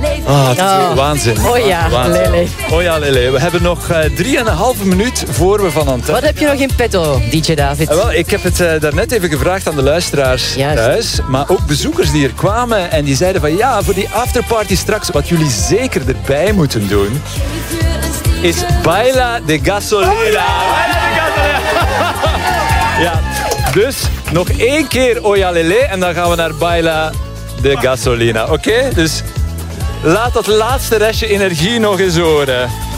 Het is waanzin. Oh ja, Waanzin. Lele. Oh ja, Lele. We hebben nog 3,5 minuut voor we van Antwerpen. Wat heb je nog in petto, DJ David? Wel, ik heb het daarnet even gevraagd aan de luisteraars Juist. thuis. Maar ook bezoekers die er kwamen en die zeiden van ja, voor die afterparty straks, wat jullie zeker erbij moeten doen, is Baila de Gasolina. Baila de Gasolina. Ja, dus nog 1 keer Oya Lele en dan gaan we naar Baila de Gasolina. Oké? Dus laat dat laatste restje energie nog eens horen.